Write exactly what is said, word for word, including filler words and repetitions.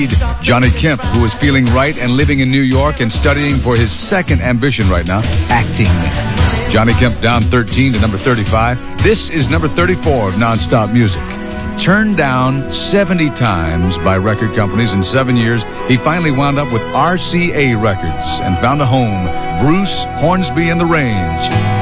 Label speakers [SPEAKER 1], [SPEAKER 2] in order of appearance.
[SPEAKER 1] Johnny Kemp, who is feeling right and living in New York and studying for his second ambition right now, acting. Johnny Kemp down thirteen to number thirty-five. This is number thirty-four of Nonstop Music. Turned down seventy times by record companies in seven years, he finally wound up with R C A Records and found a home, Bruce Hornsby and the Range.